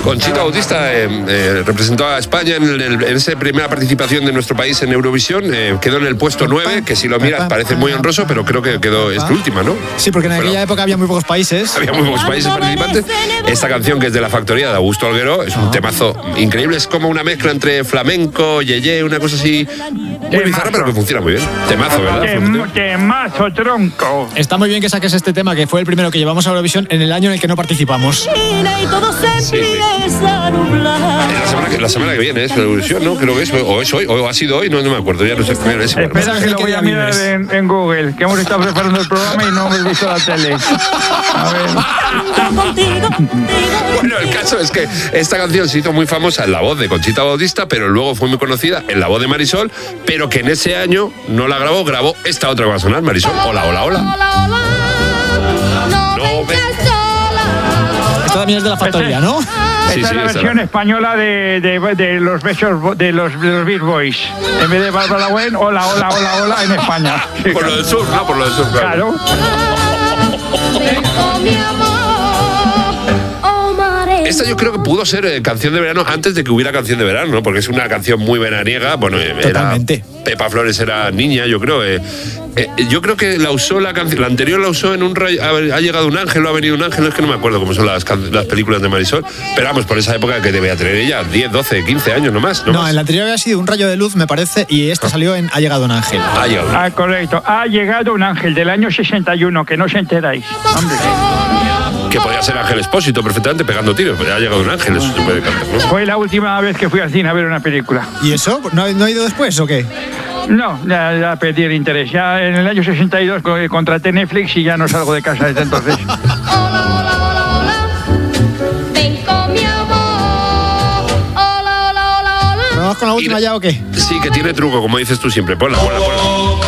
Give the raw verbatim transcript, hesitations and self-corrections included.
Conchita Bautista eh, eh, representó a España en, el, en esa primera participación de nuestro país en Eurovisión. Eh, quedó en el puesto nueve, que si lo miras parece muy honroso, pero creo que quedó esta última, ¿no? Sí, porque en aquella Bueno, época había muy pocos países. Había muy pocos países participantes. Esta canción, que es de la factoría de Augusto Alguero, es un temazo increíble. Es como una mezcla entre flamenco, yeye, una cosa así muy bizarra, pero que funciona muy bien. Temazo, ¿verdad? Tem- Temazo, tronco. Está muy bien que saques este tema, que fue el primero que llevamos a Eurovisión en el año en el que no participamos. Sí, sí. La semana que, la semana que viene es la Eurovisión, ¿no? Creo que es, o es hoy, o ha sido hoy, no, no me acuerdo, ya no sé. Es, bueno. Espera que lo voy a mirar en, en Google, que hemos estado preparando el programa y no hemos visto la tele. A ver. Bueno, el caso es que esta canción se hizo muy famosa en la voz de Conchita Bautista, pero luego fue muy conocida en la voz de Marisol, pero que en ese año no la grabó, grabó esta otra que va a sonar, Marisol. Hola, hola, hola. No me... Esto también es de la factoría, ¿no? Esta Sí, es sí, la esa versión era. española de, de, de los besos de los, de los Beach Boys. En vez de Bárbara Buen, hola, hola, hola, hola, en España. Sí, Por lo del sur, ¿no? Por lo del sur, claro. Claro. Esta yo creo que pudo ser eh, canción de verano antes de que hubiera canción de verano, ¿no? Porque es una canción muy veraniega. Bueno, eh, era Totalmente. Pepa Flores era niña, yo creo. Eh, eh, yo creo que la usó la canción, la anterior la usó en un rayo, ha, ha llegado un ángel o ha venido un ángel, es que no me acuerdo cómo son las, can- las películas de Marisol, pero vamos, por esa época que debía tener ella, diez, doce, quince años nomás, ¿no? No, más. en la anterior había sido Un rayo de luz, me parece, y esta salió en Ha llegado un ángel. Ha llegado. Ah, correcto. Ha llegado un ángel del año sesenta y uno, que no os enteráis. Hombre, Que podía ser Ángel Expósito perfectamente pegando tiros, pero ha llegado un ángel, eso se puede cantar, ¿no? fue la última vez que fui al cine a ver una película. ¿Y eso? ¿No, ha- no ha ido después o qué? No, ya, ya perdí el interés. Ya en el año sesenta y dos co- contraté Netflix y ya no salgo de casa desde entonces. ¿Vamos con la última ya o qué? Sí, que tiene truco, como dices tú siempre. Ponla, ponla, ponla.